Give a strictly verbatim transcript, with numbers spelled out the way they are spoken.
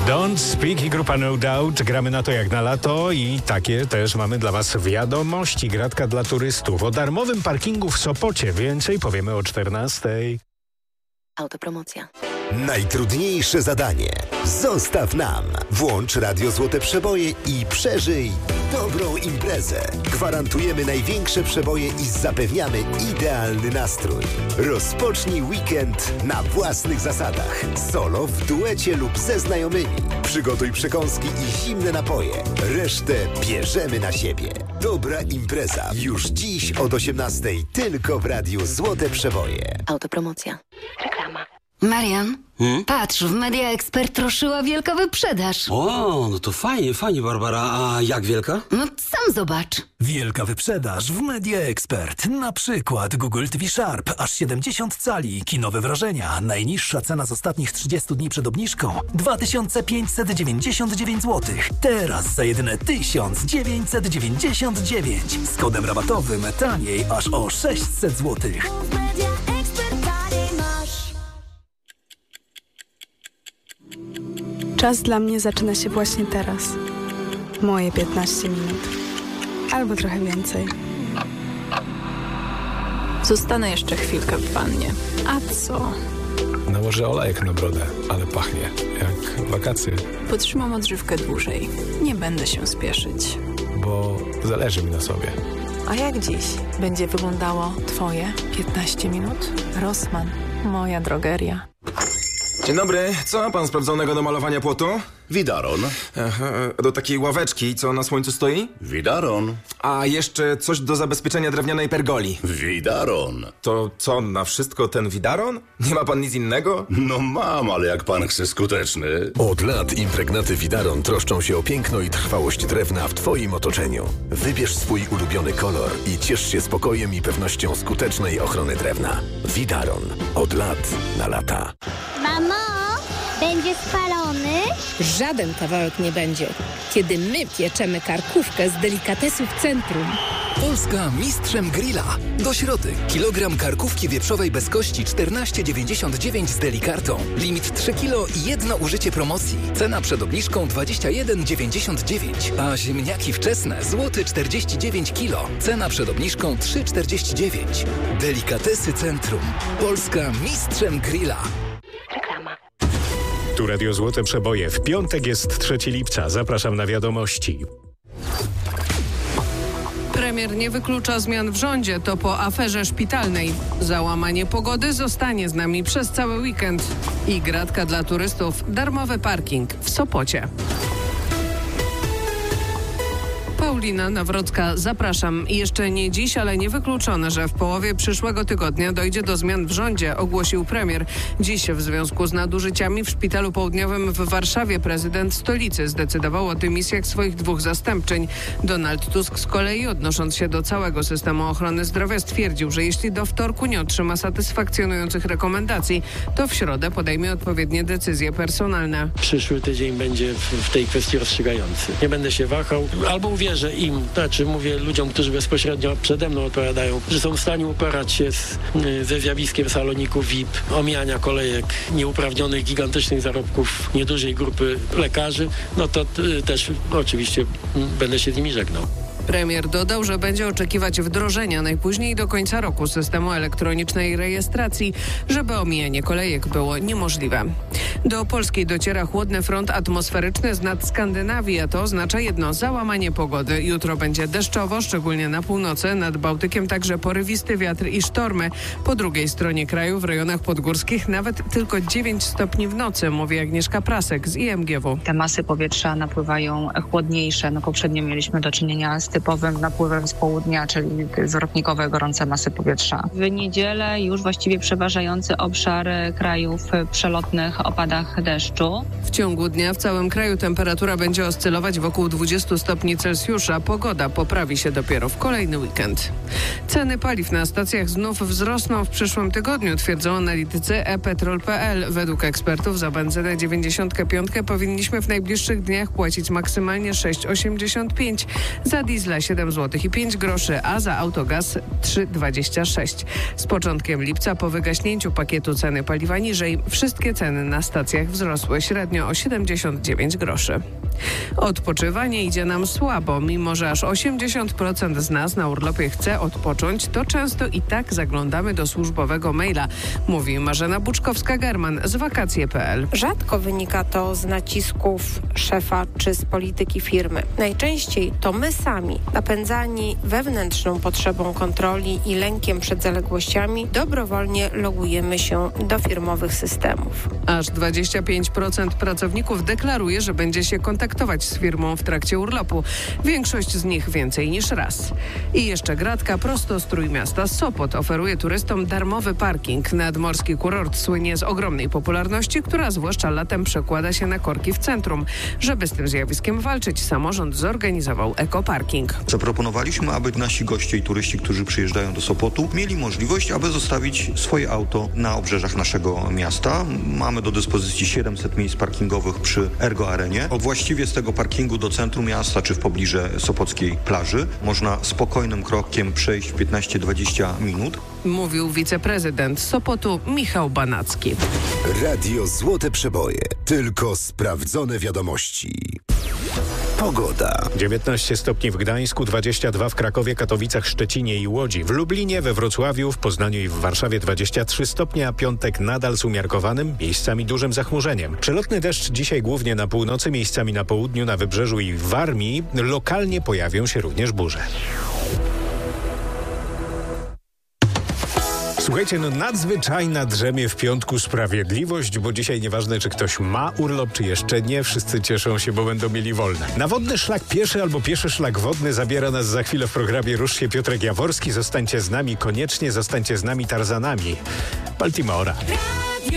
Don't Speak i grupa No Doubt. Gramy na to jak na lato i takie też mamy dla Was wiadomości. Gratka dla turystów. O darmowym parkingu w Sopocie więcej powiemy o czternastej. Autopromocja. Najtrudniejsze zadanie. Zostaw nam. Włącz Radio Złote Przeboje i przeżyj dobrą imprezę. Gwarantujemy największe przeboje i zapewniamy idealny nastrój. Rozpocznij weekend na własnych zasadach. Solo, w duecie lub ze znajomymi. Przygotuj przekąski i zimne napoje. Resztę bierzemy na siebie. Dobra impreza. Już dziś od osiemnastej tylko w Radiu Złote Przeboje. Autopromocja. Reklama. Marian, hmm? patrz, w Media Expert ruszyła wielka wyprzedaż. O, no to fajnie, fajnie, Barbara. A jak wielka? No sam zobacz. Wielka wyprzedaż w Media Expert. Na przykład Google T V Sharp, aż siedemdziesiąt cali, kinowe wrażenia. Najniższa cena z ostatnich trzydziestu dni przed obniżką dwa tysiące pięćset dziewięćdziesiąt dziewięć złotych. Teraz za jedyne tysiąc dziewięćset dziewięćdziesiąt dziewięć. Z kodem rabatowym taniej aż o sześćset złotych. Czas dla mnie zaczyna się właśnie teraz. Moje piętnaście minut. Albo trochę więcej. Zostanę jeszcze chwilkę w wannie. A co? Nałożę olejek na brodę, ale pachnie jak wakacje. Potrzymam odżywkę dłużej. Nie będę się spieszyć. Bo zależy mi na sobie. A jak dziś będzie wyglądało twoje piętnaście minut? Rossmann, moja drogeria. Dzień dobry, co ma pan sprawdzonego do malowania płotu? Widaron. Aha, do takiej ławeczki, co na słońcu stoi? Widaron. A jeszcze coś do zabezpieczenia drewnianej pergoli. Widaron. To co, na wszystko ten widaron? Nie ma pan nic innego? No mam, ale jak pan chce skuteczny. Od lat impregnaty Widaron troszczą się o piękno i trwałość drewna w Twoim otoczeniu. Wybierz swój ulubiony kolor i ciesz się spokojem i pewnością skutecznej ochrony drewna. Widaron. Od lat na lata. Mamo, będzie spalony? Żaden kawałek nie będzie, kiedy my pieczemy karkówkę z delikatesów Centrum. Polska mistrzem grilla. Do środy. Kilogram karkówki wieprzowej bez kości czternaście dziewięćdziesiąt dziewięć z delikartą. Limit trzy kilo i jedno użycie promocji. Cena przed obniżką dwadzieścia jeden dziewięćdziesiąt dziewięć. A ziemniaki wczesne złoty czterdzieści dziewięć kilo. Cena przed obniżką trzy czterdzieści dziewięć. Delikatesy Centrum. Polska mistrzem grilla. Reklama. Tu Radio Złote Przeboje. W piątek jest trzeciego lipca. Zapraszam na wiadomości. Premier nie wyklucza zmian w rządzie, to po aferze szpitalnej. Załamanie pogody zostanie z nami przez cały weekend. I gratka dla turystów, darmowy parking w Sopocie. Paulina Nawrocka, zapraszam. Jeszcze nie dziś, ale niewykluczone, że w połowie przyszłego tygodnia dojdzie do zmian w rządzie, ogłosił premier. Dziś w związku z nadużyciami w Szpitalu Południowym w Warszawie prezydent stolicy zdecydował o dymisjach swoich dwóch zastępczyń. Donald Tusk z kolei, odnosząc się do całego systemu ochrony zdrowia, stwierdził, że jeśli do wtorku nie otrzyma satysfakcjonujących rekomendacji, to w środę podejmie odpowiednie decyzje personalne. Przyszły tydzień będzie w, w tej kwestii rozstrzygający. Nie będę się wahał, albo uwierzę im, znaczy mówię ludziom, którzy bezpośrednio przede mną odpowiadają, że są w stanie uporać się z, ze zjawiskiem saloników V I P, omijania kolejek, nieuprawnionych, gigantycznych zarobków niedużej grupy lekarzy, no to y, też oczywiście m, będę się z nimi żegnał. Premier dodał, że będzie oczekiwać wdrożenia najpóźniej do końca roku systemu elektronicznej rejestracji, żeby omijanie kolejek było niemożliwe. Do Polski dociera chłodny front atmosferyczny z nad Skandynawii, a to oznacza jedno: załamanie pogody. Jutro będzie deszczowo, szczególnie na północy, nad Bałtykiem także porywisty wiatr i sztormy. Po drugiej stronie kraju, w rejonach podgórskich, nawet tylko dziewięć stopni w nocy, mówi Agnieszka Prasek z I M G W. Te masy powietrza napływają chłodniejsze. No poprzednio mieliśmy do czynienia z typowym napływem z południa, czyli zwrotnikowe, gorące masy powietrza. W niedzielę już właściwie przeważający obszar krajów przelotnych o opadach deszczu. W ciągu dnia w całym kraju temperatura będzie oscylować wokół dwudziestu stopni Celsjusza. Pogoda poprawi się dopiero w kolejny weekend. Ceny paliw na stacjach znów wzrosną w przyszłym tygodniu, twierdzą analitycy e petrol kropka p l. Według ekspertów za benzynę dziewięćdziesiąt pięć powinniśmy w najbliższych dniach płacić maksymalnie sześć osiemdziesiąt pięć, za diesel diesla siedem złotych i pięć groszy, a za autogaz trzy dwadzieścia sześć. Z początkiem lipca po wygaśnięciu pakietu ceny paliwa niżej wszystkie ceny na stacjach wzrosły średnio o siedemdziesiąt dziewięć groszy. Odpoczywanie idzie nam słabo, mimo że aż osiemdziesiąt procent z nas na urlopie chce odpocząć, to często i tak zaglądamy do służbowego maila, mówi Marzena Buczkowska-German z wakacje kropka p l. Rzadko wynika to z nacisków szefa czy z polityki firmy. Najczęściej to my sami, napędzani wewnętrzną potrzebą kontroli i lękiem przed zaległościami, dobrowolnie logujemy się do firmowych systemów. Aż dwadzieścia pięć procent pracowników deklaruje, że będzie się kontaktować z firmą w trakcie urlopu. Większość z nich więcej niż raz. I jeszcze gratka prosto z Trójmiasta. Sopot oferuje turystom darmowy parking. Nadmorski kurort słynie z ogromnej popularności, która zwłaszcza latem przekłada się na korki w centrum. Żeby z tym zjawiskiem walczyć, samorząd zorganizował ekoparking. Zaproponowaliśmy, aby nasi goście i turyści, którzy przyjeżdżają do Sopotu, mieli możliwość, aby zostawić swoje auto na obrzeżach naszego miasta. Mamy do dyspozycji siedemset miejsc parkingowych przy Ergo Arenie. Od właściwie z tego parkingu do centrum miasta czy w pobliżu sopockiej plaży można spokojnym krokiem przejść piętnaście do dwudziestu minut. Mówił wiceprezydent Sopotu Michał Banacki. Radio Złote Przeboje. Tylko sprawdzone wiadomości. Pogoda. dziewiętnaście stopni w Gdańsku, dwadzieścia dwa w Krakowie, Katowicach, Szczecinie i Łodzi. W Lublinie, we Wrocławiu, w Poznaniu i w Warszawie dwadzieścia trzy stopnie, a piątek nadal z umiarkowanym, miejscami dużym zachmurzeniem. Przelotny deszcz dzisiaj głównie na północy, miejscami na południu, na Wybrzeżu i w Warmii. Lokalnie pojawią się również burze. Słuchajcie, no nadzwyczajna drzemie w piątku sprawiedliwość, bo dzisiaj nieważne, czy ktoś ma urlop, czy jeszcze nie, wszyscy cieszą się, bo będą mieli wolne. Na wodny szlak pieszy albo pieszy szlak wodny zabiera nas za chwilę w programie Rusz się Piotrek Jaworski. Zostańcie z nami, koniecznie zostańcie z nami Tarzanami. Baltimora.